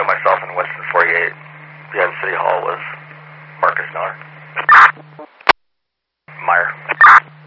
myself in Winston 48 behind City Hall was Marcus Miller. Meyer.